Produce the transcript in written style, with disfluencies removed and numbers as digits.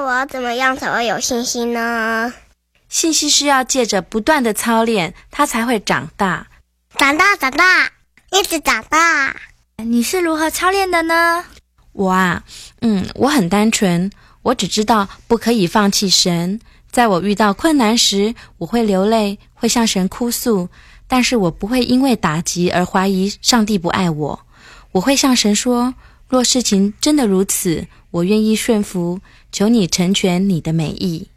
那我要怎么样才会有信心呢？ 信心是要借着不断的操练，它才会长大。 长大，一直长大。 你是如何操练的呢？ 我很单纯，我只知道不可以放弃神。在我遇到困难时，我会流泪，会向神哭诉，但是我不会因为打击而怀疑上帝不爱我。我会向神说，若事情真的如此，我愿意顺服，求你成全你的美意。